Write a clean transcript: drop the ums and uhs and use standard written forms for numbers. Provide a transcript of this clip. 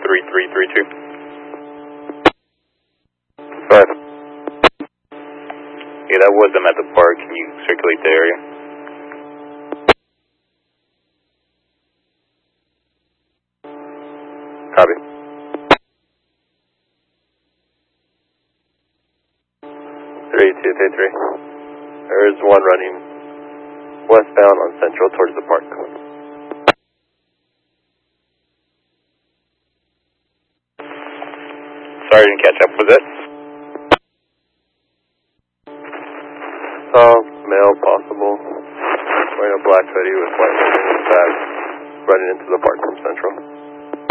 3332. 5. Yeah, that was them at the park. Can you circulate the area? Copy. 3233. There is one running westbound on Central towards the park. Sorry, I didn't catch up. Was it? Male possible. Wearing a black hoodie with white lettering in the back, running into the park from Central.